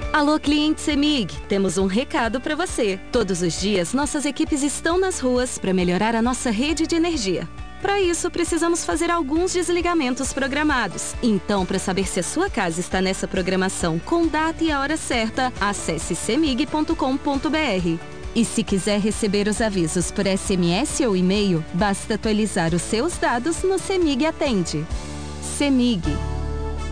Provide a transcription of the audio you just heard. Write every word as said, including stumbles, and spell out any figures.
Alô, cliente CEMIG, temos um recado para você. Todos os dias, nossas equipes estão nas ruas para melhorar a nossa rede de energia. Para isso, precisamos fazer alguns desligamentos programados. Então, para saber se a sua casa está nessa programação com data e a hora certa, acesse cemig ponto com ponto br. E se quiser receber os avisos por S M S ou e-mail, basta atualizar os seus dados no CEMIG Atende. CEMIG.